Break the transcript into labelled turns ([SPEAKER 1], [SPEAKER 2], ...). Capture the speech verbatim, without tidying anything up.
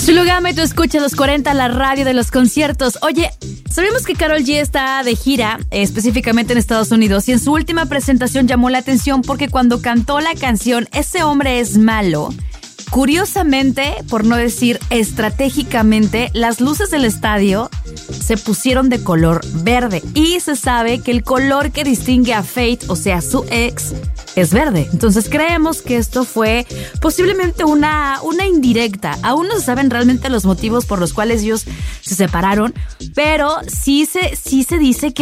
[SPEAKER 1] Zulugame, tú escuchas los cuarenta, la radio de los conciertos. Oye, sabemos que Karol G está de gira, eh, específicamente en Estados Unidos, y en su última presentación llamó la atención porque cuando cantó la canción Ese hombre es malo, curiosamente, por no decir estratégicamente, las luces del estadio se pusieron de color verde. Y se sabe que el color que distingue a Faith, o sea, su ex, es verde. Entonces creemos que esto fue posiblemente una, una indirecta. Aún no se saben realmente los motivos por los cuales ellos se separaron, pero sí se, sí se dice que